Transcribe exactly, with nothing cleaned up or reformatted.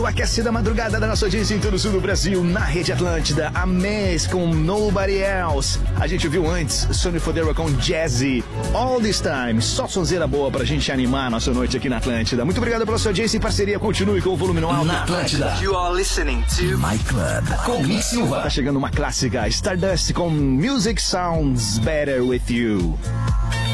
Aquecida madrugada da nossa audiência em todo o sul do Brasil, na Rede Atlântida, a Mess com Nobody Else. A gente viu antes Sonny Fodera com Jazzy, All This Time, só sonzeira boa pra gente animar a nossa noite aqui na Atlântida. Muito obrigado pela sua audiência e parceria, continue com o volume no alto. Na Atlântida, you are listening to My Club, com Mick Silva. Tá chegando uma clássica, Stardust com Music Sounds Better With You.